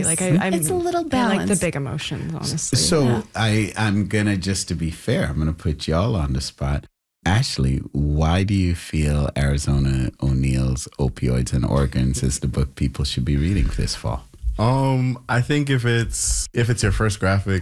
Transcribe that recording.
Yes. Like It's a little I like the balanced. big emotions, honestly. So I'm going to, just to be fair, I'm going to put y'all on the spot. Ashley, why do you feel Arizona O'Neill's Opioids and Organs is the book people should be reading this fall? I think if it's your first graphic